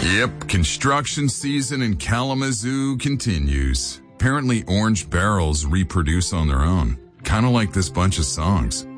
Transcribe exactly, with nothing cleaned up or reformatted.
Yep, construction season in Kalamazoo continues. Apparently orange barrels reproduce on their own, kind of like this bunch of songs.